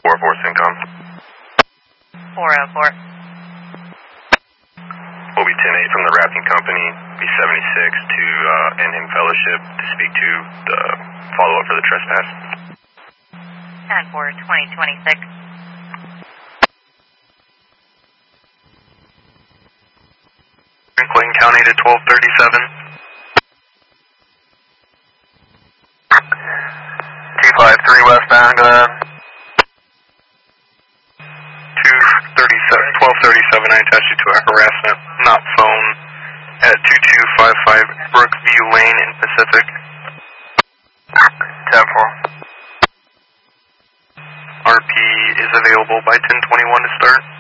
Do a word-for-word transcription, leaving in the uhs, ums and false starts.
four oh four Syncom. four oh four. Will be ten eight from the rafting company, be seventy-six to uh, N M Fellowship to speak to the follow-up for the trespass. ten four twenty twenty-six. Clayton County to twelve thirty-seven. two five three westbound, go ahead. two thirty-seven, twelve thirty-seven, I attached you to a harassment, not phone, at two two five five Brookview Lane in Pacific. ten four. R P is available by ten twenty-one to start.